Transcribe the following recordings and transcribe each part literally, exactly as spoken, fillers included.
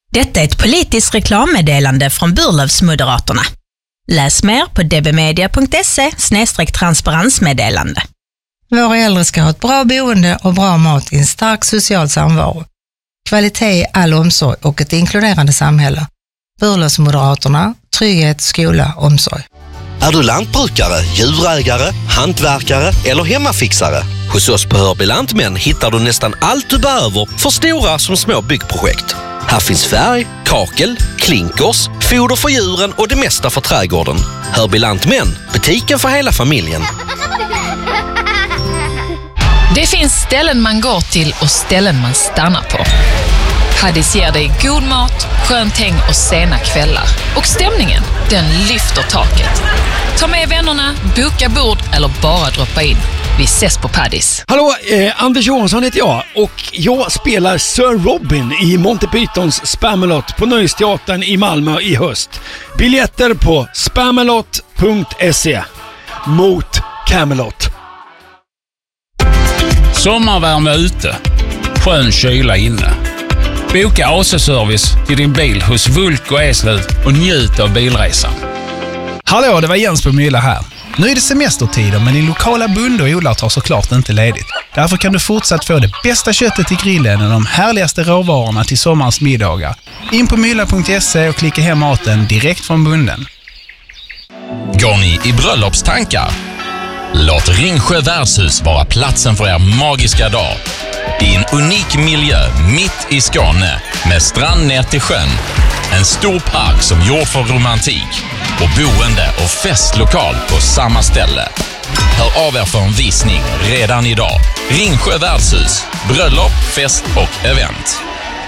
Detta är ett politiskt reklammeddelande från Burlövsmoderaterna. Läs mer på dbmedia punkt se slash transparensmeddelande. Våra äldre ska ha ett bra boende och bra mat i en stark social samvaro. Kvalitet i all omsorg och ett inkluderande samhälle. Burlövsmoderaterna, trygghet, skola, omsorg. Är du lantbrukare, djurägare, hantverkare eller hemmafixare? Hos oss på Hörby Lantmän hittar du nästan allt du behöver för stora som små byggprojekt. Här finns färg, kakel, klinkers, foder för djuren och det mesta för trädgården. Hörby Lantmän, butiken för hela familjen. Det finns ställen man går till och ställen man stannar på. Paddis ger dig god mat, skönt häng och sena kvällar. Och stämningen, den lyfter taket. Ta med vännerna, boka bord eller bara droppa in. Vi ses på Paddis. Hallå, eh, Anders Johansson heter jag och jag spelar Sir Robin i Monty Pythons Spamalot på Nöjesteatern i Malmö i höst. Biljetter på spamalot punkt se. Mot Camelot. Sommarvärme ute, skön kyla inne. Boka A C-service till din bil hos Vulk och Eslöv och njut av bilresan. Hallå, det var Jens på Mylla här. Nu är det semestertider, men din lokala bonde och odlare tar såklart inte ledigt. Därför kan du fortsatt få det bästa köttet till grillen och de härligaste råvarorna till sommarens middagar. In på mylla punkt se och klicka hem maten direkt från bonden. Går ni i bröllopstankar? Låt Ringsjö värdshus vara platsen för er magiska dag. I en unik miljö mitt i Skåne med strand ner till sjön. En stor park som gjord för romantik och boende och festlokal på samma ställe. Hör av er för en visning redan idag. Ringsjö värdshus, bröllop, fest och event.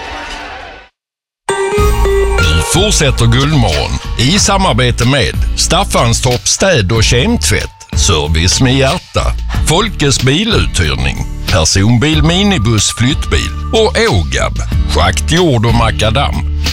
Nu fortsätter Guldmorgon i samarbete med Staffanstorp städ- och kemtvätt, service med hjärta, Folkets biluthyrning, personbil, minibuss, flyttbil och Ågab, schakt, jord och makadam.